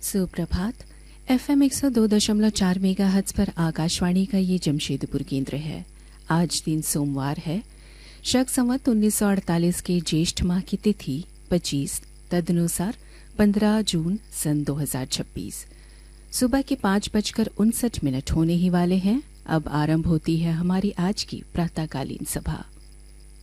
सुप्रभात। FM 102.4 megahertz पर आकाशवाणी का ये जमशेदपुर केंद्र है। आज दिन सोमवार है। शक संवत 1948 के ज्येष्ठ माह की तिथि 25 तदनुसार 15 जून सन 2026। सुबह के 5:59 होने ही वाले हैं। अब आरंभ होती है हमारी आज की प्रातःकालीन सभा।